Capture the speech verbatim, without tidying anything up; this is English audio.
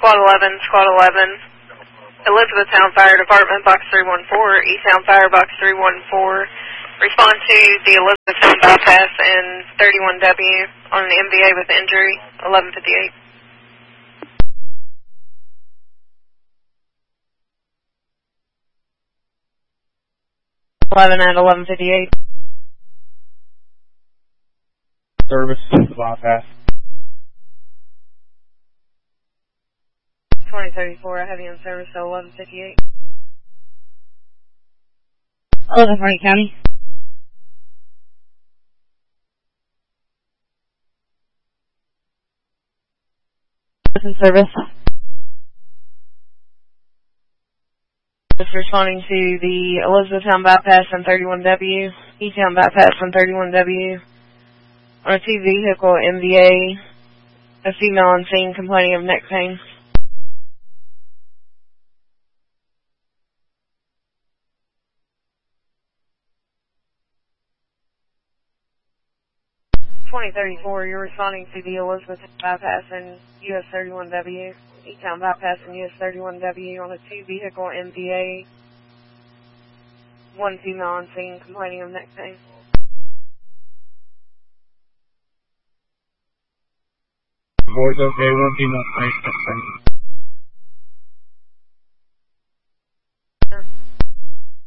Squad eleven, Squad eleven, Elizabethtown Fire Department, Box three one four, Easttown Fire, Box three one four. Respond to the Elizabethtown bypass and thirty-one W on an M V A with injury, eleven fifty-eight. eleven at eleven fifty-eight. Service, bypass. twenty thirty-four, heavy on service, so eleven fifty-eight. eleven forty County. In service. Just responding to the Elizabethtown bypass and thirty-one W, E-Town bypass and thirty-one W. On a two vehicle M V A, a female on scene complaining of neck pain. twenty thirty-four, you're responding to the Elizabethtown bypass and U S thirty-one W, E-Town bypass and U S thirty-one W on a two vehicle M V A. One female on scene complaining of neck pain. Voice okay, one female, thank you.